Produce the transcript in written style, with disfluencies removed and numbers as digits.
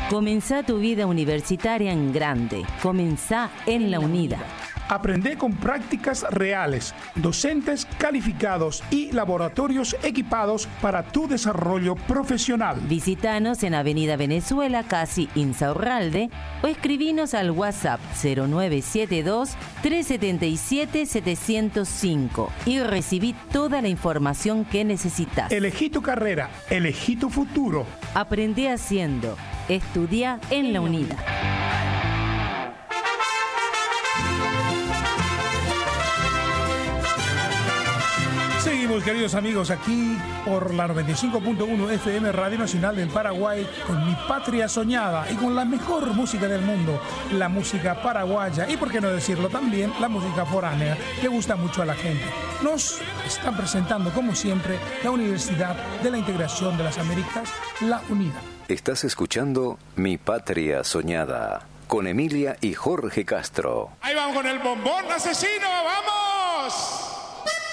Comenzá tu vida universitaria en grande. Comenzá en la UNIDA. Aprende con prácticas reales, docentes calificados y laboratorios equipados para tu desarrollo profesional. Visítanos en Avenida Venezuela, casi Insaurralde, o escribinos al WhatsApp 0972-377-705 y recibí toda la información que necesitas. Elegí tu carrera, elegí tu futuro. Aprende haciendo. Estudia en la UNIDA. Seguimos, queridos amigos, aquí por la 95.1 FM Radio Nacional del Paraguay con Mi Patria Soñada y con la mejor música del mundo, la música paraguaya y, por qué no decirlo también, la música foránea que gusta mucho a la gente. Nos están presentando, como siempre, la Universidad de la Integración de las Américas, la UNIDA. Estás escuchando Mi Patria Soñada con Emilia y Jorge Castro. Ahí vamos con el bombón asesino, ¡vamos!